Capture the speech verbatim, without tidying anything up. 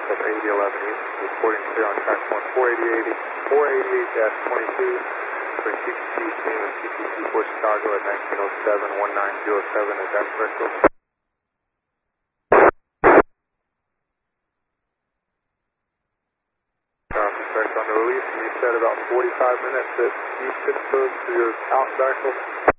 up eighty eleven East, reporting clear on track one four eighty-eight dash twenty-two for C P C team and C P C for Chicago at nineteen oh seven, nineteen oh seven. Is that correct? Correct on the release, and you said about forty-five minutes at East Pittsburgh for your out cycle.